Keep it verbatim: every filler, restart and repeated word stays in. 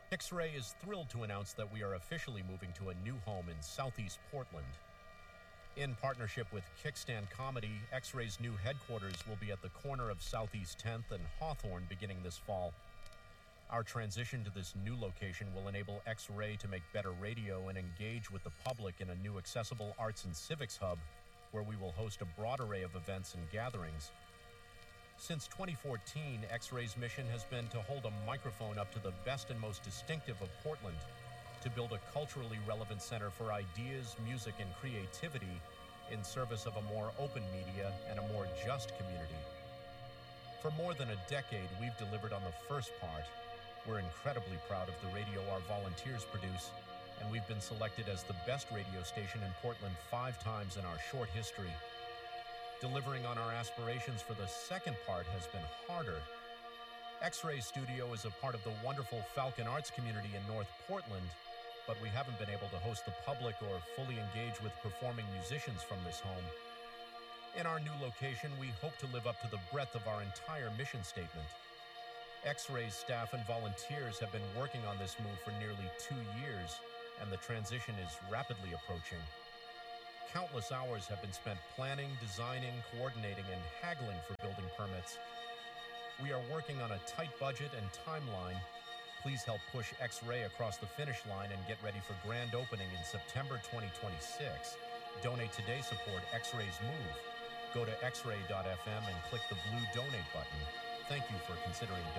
X-Ray is thrilled to announce that we are officially moving to a new home in Southeast Portland. In partnership with Kickstand Comedy, X-Ray's new headquarters will be at the corner of Southeast tenth and Hawthorne beginning this fall. Our transition to this new location will enable X-Ray to make better radio and engage with the public in a new accessible arts and civics hub, where we will host a broad array of events and gatherings. Since twenty fourteen, X-Ray's mission has been to hold a microphone up to the best and most distinctive of Portland, to build a culturally relevant center for ideas, music, and creativity in service of a more open media and a more just community. For more than a decade, we've delivered on the first part. We're incredibly proud of the radio our volunteers produce, and we've been selected as the best radio station in Portland five times in our short history. Delivering on our aspirations for the second part has been harder. X-Ray Studio is a part of the wonderful Falcon Arts community in North Portland, but we haven't been able to host the public or fully engage with performing musicians from this home. In our new location, we hope to live up to the breadth of our entire mission statement. X-Ray's staff and volunteers have been working on this move for nearly two years, and the transition is rapidly approaching. Countless hours have been spent planning, designing, coordinating, and haggling for building permits. We are working on a tight budget and timeline. Please help push X-Ray across the finish line and get ready for grand opening in September twenty twenty-six. Donate today, support X-Ray's move. Go to x ray dot f m and click the blue donate button. Thank you for considering